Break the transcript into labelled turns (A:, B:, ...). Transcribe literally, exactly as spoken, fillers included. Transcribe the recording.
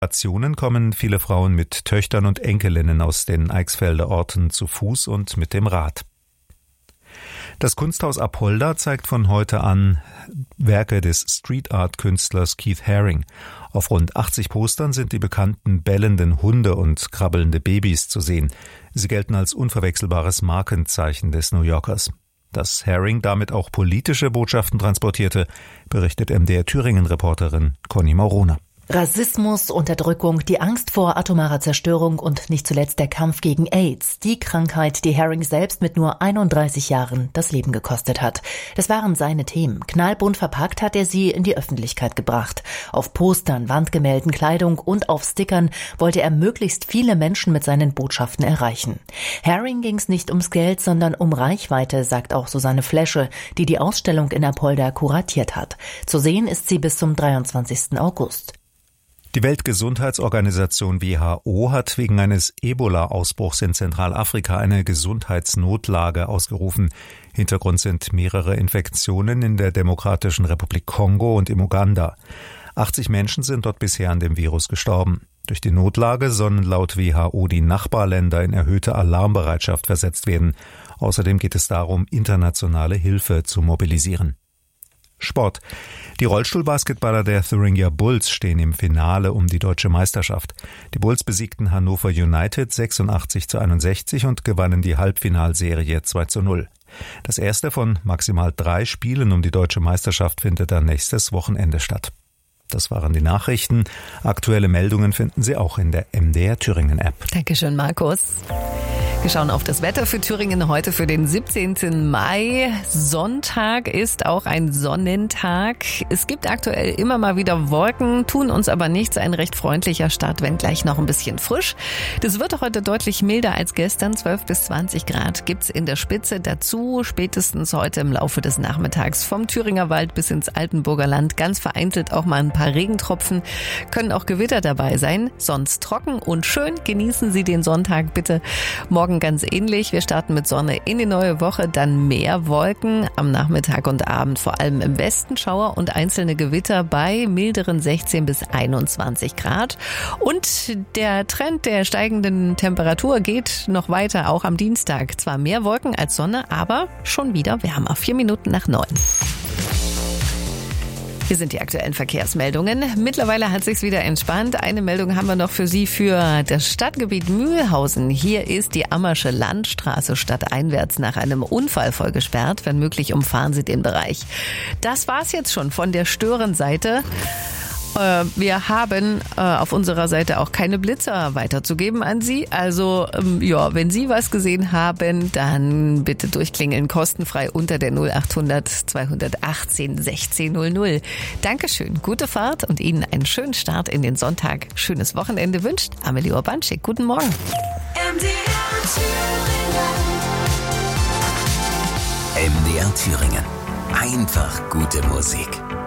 A: Generationen kommen viele Frauen mit Töchtern und Enkelinnen aus den Eichsfelder Orten zu Fuß und mit dem Rad. Das Kunsthaus Apolda zeigt von heute an Werke des Street-Art-Künstlers Keith Haring. Auf rund achtzig Postern sind die bekannten bellenden Hunde und krabbelnde Babys zu sehen. Sie gelten als unverwechselbares Markenzeichen des New Yorkers. Dass Haring damit auch politische Botschaften transportierte, berichtet M D R Thüringen-Reporterin Conny Mauroner.
B: Rassismus, Unterdrückung, die Angst vor atomarer Zerstörung und nicht zuletzt der Kampf gegen AIDS. Die Krankheit, die Haring selbst mit nur einunddreißig Jahren das Leben gekostet hat. Das waren seine Themen. Knallbunt verpackt hat er sie in die Öffentlichkeit gebracht. Auf Postern, Wandgemälden, Kleidung und auf Stickern wollte er möglichst viele Menschen mit seinen Botschaften erreichen. Haring ging es nicht ums Geld, sondern um Reichweite, sagt auch Susanne Flesche, die die Ausstellung in Apolda kuratiert hat. Zu sehen ist sie bis zum dreiundzwanzigsten August.
A: Die Weltgesundheitsorganisation W H O hat wegen eines Ebola-Ausbruchs in Zentralafrika eine Gesundheitsnotlage ausgerufen. Hintergrund sind mehrere Infektionen in der Demokratischen Republik Kongo und im Uganda. achtzig Menschen sind dort bisher an dem Virus gestorben. Durch die Notlage sollen laut W H O die Nachbarländer in erhöhte Alarmbereitschaft versetzt werden. Außerdem geht es darum, internationale Hilfe zu mobilisieren. Sport. Die Rollstuhlbasketballer der Thuringia Bulls stehen im Finale um die deutsche Meisterschaft. Die Bulls besiegten Hannover United sechsundachtzig zu einundsechzig und gewannen die Halbfinalserie zwei zu null. Das erste von maximal drei Spielen um die deutsche Meisterschaft findet dann nächstes Wochenende statt. Das waren die Nachrichten. Aktuelle Meldungen finden Sie auch in der M D R Thüringen App.
C: Dankeschön, Markus. Wir schauen auf das Wetter für Thüringen heute für den siebzehnten Mai. Sonntag ist auch ein Sonnentag. Es gibt aktuell immer mal wieder Wolken, tun uns aber nichts. Ein recht freundlicher Start, wenn gleich noch ein bisschen frisch. Das wird heute deutlich milder als gestern. zwölf bis zwanzig Grad gibt's in der Spitze dazu. Spätestens heute im Laufe des Nachmittags vom Thüringer Wald bis ins Altenburger Land. Ganz vereinzelt auch mal ein paar Regentropfen. Können auch Gewitter dabei sein. Sonst trocken und schön. Genießen Sie den Sonntag bitte. Morgen ganz ähnlich. Wir starten mit Sonne in die neue Woche, dann mehr Wolken am Nachmittag und Abend, vor allem im Westen Schauer und einzelne Gewitter bei milderen sechzehn bis einundzwanzig Grad. Und der Trend der steigenden Temperatur geht noch weiter, auch am Dienstag. Zwar mehr Wolken als Sonne, aber schon wieder wärmer. Vier Minuten nach neun. Hier sind die aktuellen Verkehrsmeldungen. Mittlerweile hat sich's wieder entspannt. Eine Meldung haben wir noch für Sie für das Stadtgebiet Mühlhausen. Hier ist die Ammersche Landstraße stadteinwärts nach einem Unfall voll gesperrt. Wenn möglich, umfahren Sie den Bereich. Das war's jetzt schon von der Störenseite. Wir haben äh, auf unserer Seite auch keine Blitzer weiterzugeben an Sie. Also ähm, ja, wenn Sie was gesehen haben, dann bitte durchklingeln, kostenfrei unter der null achthundert zweihundertachtzehn sechzehn null null. Dankeschön, gute Fahrt und Ihnen einen schönen Start in den Sonntag. Schönes Wochenende wünscht Amelie Urbanschik. Guten Morgen.
D: M D R Thüringen.
E: M D R Thüringen. Einfach gute Musik.